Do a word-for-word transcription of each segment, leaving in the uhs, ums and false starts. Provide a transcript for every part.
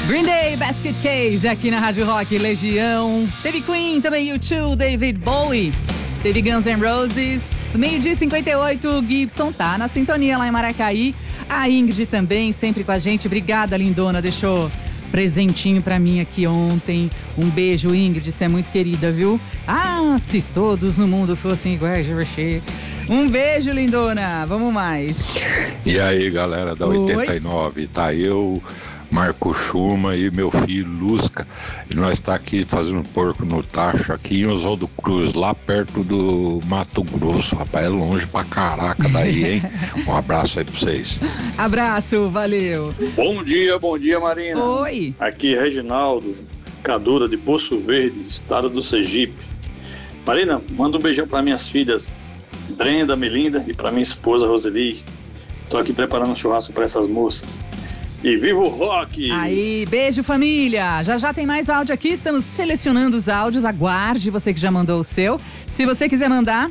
Green Day, Basket Case, aqui na Rádio Rock, Legião. Teve Queen, também U dois, David Bowie. Teve Guns N' Roses. Meio-dia e cinquenta e oito, Gibson tá na sintonia lá em Maracaí. A Ingrid também, sempre com a gente. Obrigada, lindona, deixou presentinho pra mim aqui ontem. Um beijo, Ingrid, você é muito querida, viu? Ah, se todos no mundo fossem iguais a você. Um beijo, lindona. Vamos mais. E aí, galera da Oi. oitenta e nove, tá eu, Marco Chuma e meu filho Lusca. E nós tá aqui fazendo porco no tacho aqui em Oswaldo Cruz, lá perto do Mato Grosso, rapaz. É longe pra caraca daí, hein? Um abraço aí pra vocês. Abraço, valeu. Bom dia, bom dia, Marina. Oi. Aqui é Reginaldo Cadura de Poço Verde, estado do Sergipe. Marina, manda um beijão para minhas filhas Brenda, Melinda e para minha esposa Roseli. Tô aqui preparando um churrasco para essas moças. E viva o rock! Aí, beijo, família. Já já tem mais áudio aqui, estamos selecionando os áudios. Aguarde, você que já mandou o seu. Se você quiser mandar,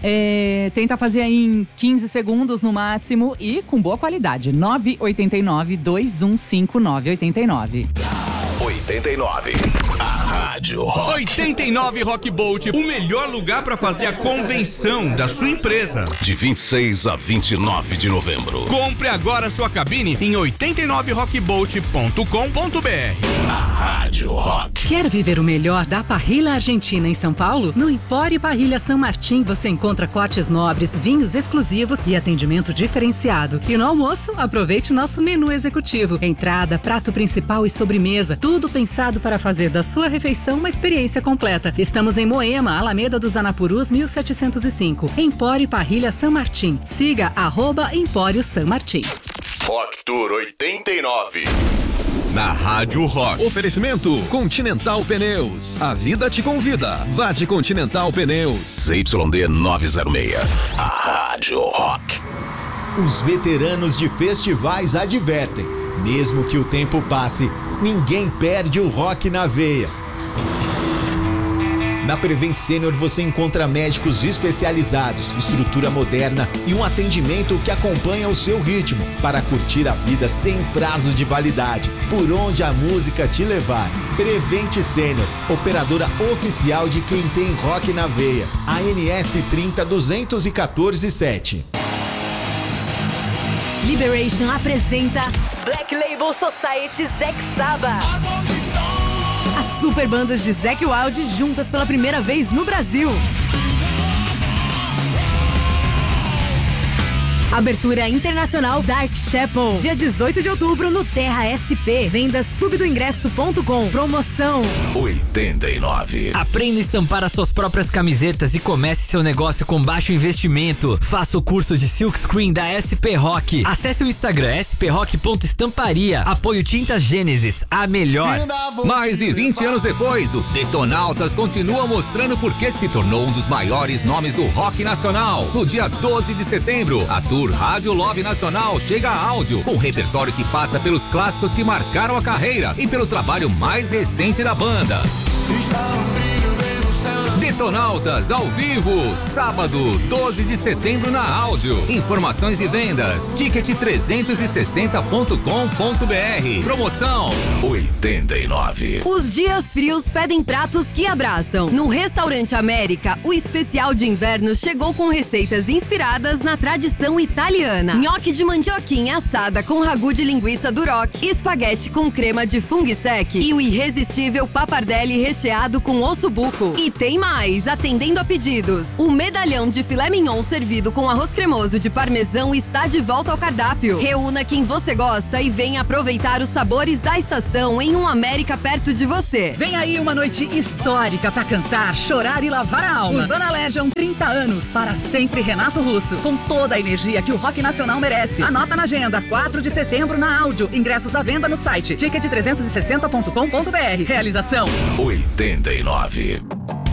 é, tenta fazer aí em quinze segundos no máximo e com boa qualidade. nove oito nove, dois um cinco, nove oito nove. oitenta e nove. A Rádio Rock. oitenta e nove Rock Bolt, o melhor lugar para fazer a convenção da sua empresa. De vinte e seis a vinte e nove de novembro. Compre agora sua cabine em oitenta e nove rock bolt ponto com ponto b r. A Rádio Rock. Quer viver o melhor da parrilha argentina em São Paulo? No Empório Parrilha San Martín você encontra cortes nobres, vinhos exclusivos e atendimento diferenciado. E no almoço, aproveite o nosso menu executivo. Entrada, prato principal e sobremesa. Tudo pensado para fazer da sua refeição uma experiência completa. Estamos em Moema, Alameda dos Anapurus, mil setecentos e cinco. Empório Parrilha San Martín. Siga arroba Empório San Martín. Rock Tour oitenta e nove. Na Rádio Rock. Oferecimento Continental Pneus. A vida te convida. Vá de Continental Pneus. Z Y D novecentos e seis. A Rádio Rock. Os veteranos de festivais advertem. Mesmo que o tempo passe, ninguém perde o rock na veia. Na Prevent Senior você encontra médicos especializados, estrutura moderna e um atendimento que acompanha o seu ritmo para curtir a vida sem prazo de validade, por onde a música te levar. Prevent Senior, operadora oficial de quem tem rock na veia. A N S trinta, duzentos e quatorze, sete. Liberation apresenta Black Label Society Zack Sabbath. As super bandas de Zack Wild juntas pela primeira vez no Brasil. Abertura internacional Dark Chapel, dia dezoito de outubro no Terra S P. Vendas clube do ingresso ponto com. Promoção oitenta e nove. Aprenda a estampar as suas próprias camisetas e comece seu negócio com baixo investimento. Faça o curso de Silk Screen da S P Rock. Acesse o Instagram s p rock ponto estamparia. Apoio Tintas Gênesis, a melhor. Mais de vinte anos depois, o Detonautas continua mostrando por que se tornou um dos maiores nomes do rock nacional. No dia doze de setembro, a Tour Rádio Love Nacional chega a áudio, com um repertório que passa pelos clássicos que marcaram a carreira e pelo trabalho mais recente da banda. Detonautas ao vivo, sábado, doze de setembro na áudio. Informações e vendas, ticket trezentos e sessenta ponto com ponto b r. Promoção oitenta e nove. Os dias frios pedem pratos que abraçam. No Restaurante América, o especial de inverno chegou com receitas inspiradas na tradição italiana. Nhoque de mandioquinha assada com ragu de linguiça duroc, espaguete com crema de fungo sec e o irresistível pappardelle recheado com ossobuco. E tem mais, atendendo a pedidos. O medalhão de filé mignon servido com arroz cremoso de parmesão está de volta ao cardápio. Reúna quem você gosta e venha aproveitar os sabores da estação em um América perto de você. Vem aí uma noite histórica pra cantar, chorar e lavar a alma. Urbana Legend, trinta anos, para sempre Renato Russo, com toda a energia que o rock nacional merece. Anota na agenda, quatro de setembro na áudio. Ingressos à venda no site ticket trezentos e sessenta ponto com ponto b r. Realização oitenta e nove.